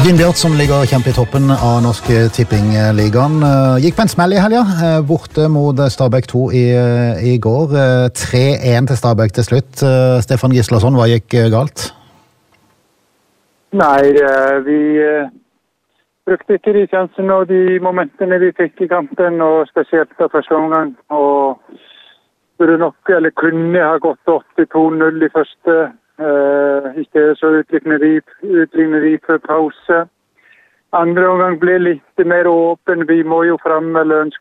Vindbjart som ligger og kjemper i toppen av Norsk Tippingligaen gikk på en smell i helga, borte mot Stabæk 2 i går. 3-1 til Stabæk til slutt. Stefan Gislason, hva gikk galt? Nei, vi brukte ikke de chansene og de momentene vi fikk i kampen, og spesielt da første omgang. Og burde nok, eller kunne ha gått 82-0 i første. I stedet så utligner vi før pause. Andre omgang ble litt mer åpen. Vi må jo frem, eller ønske